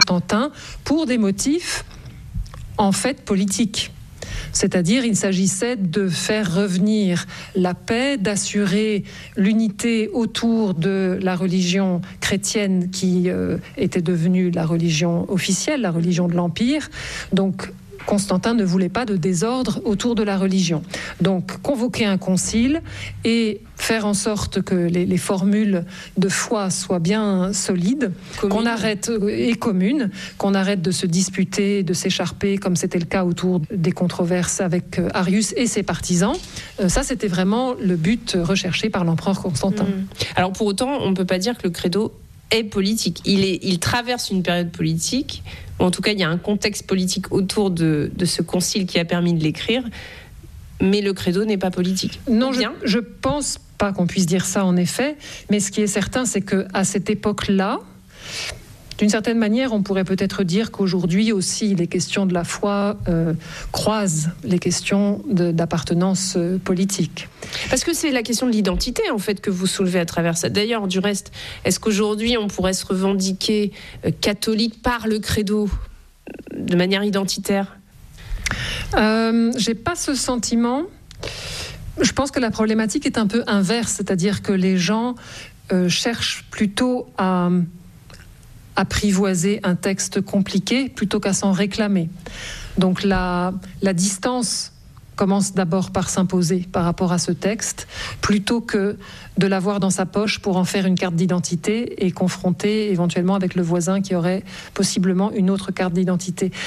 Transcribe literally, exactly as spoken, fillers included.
Constantin pour des motifs en fait politiques. C'est-à-dire, il s'agissait de faire revenir la paix, d'assurer l'unité autour de la religion chrétienne qui euh, était devenue la religion officielle, la religion de l'Empire. Donc, Constantin ne voulait pas de désordre autour de la religion. Donc, convoquer un concile et faire en sorte que les, les formules de foi soient bien solides, commune. qu'on arrête et communes, qu'on arrête de se disputer, de s'écharper, comme c'était le cas autour des controverses avec Arius et ses partisans. Ça, c'était vraiment le but recherché par l'empereur Constantin. Mmh. Alors, pour autant, on ne peut pas dire que le credo est politique. Il, est, il traverse une période politique. En tout cas, il y a un contexte politique autour de, de ce concile qui a permis de l'écrire, mais le credo n'est pas politique. Non, je, je pense pas qu'on puisse dire ça en effet, mais ce qui est certain, c'est qu'à cette époque-là, d'une certaine manière, on pourrait peut-être dire qu'aujourd'hui aussi, les questions de la foi euh, croisent les questions de, d'appartenance euh, politique. Parce que c'est la question de l'identité, en fait, que vous soulevez à travers ça. D'ailleurs, du reste, est-ce qu'aujourd'hui, on pourrait se revendiquer euh, catholique par le credo, de manière identitaire ? euh, J'ai pas ce sentiment. Je pense que la problématique est un peu inverse, c'est-à-dire que les gens euh, cherchent plutôt à apprivoiser un texte compliqué plutôt qu'à s'en réclamer. Donc la, la distance commence d'abord par s'imposer par rapport à ce texte, plutôt que de l'avoir dans sa poche pour en faire une carte d'identité et confronter éventuellement avec le voisin qui aurait possiblement une autre carte d'identité.